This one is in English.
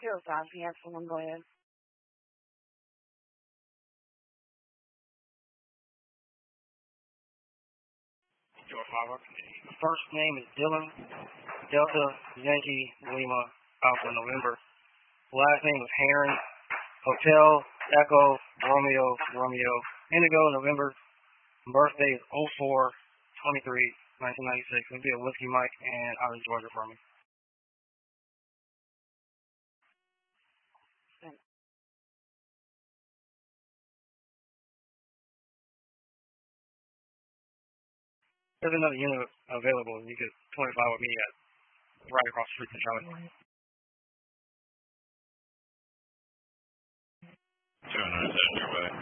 05 PM, someone go ahead. First name is Dylan, Delta Yankee Lima Alpha November. Last name is Heron, Hotel Echo Romeo Romeo Indigo November. Birthday is 04/23/1996. It'll be a Whiskey Mike and out of Georgia for me. There's another unit available. You could 25 with me at right across the street from Charlie. 207 your way.